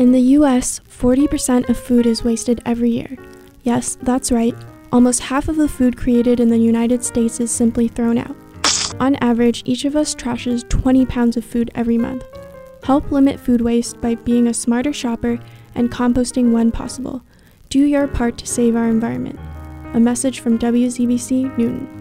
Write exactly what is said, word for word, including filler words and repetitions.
In the U S, forty percent of food is wasted every year. Yes, that's right. Almost half of the food created in the United States is simply thrown out. On average, each of us trashes twenty pounds of food every month. Help limit food waste by being a smarter shopper and composting when possible. Do your part to save our environment. A message from W Z B C Newton.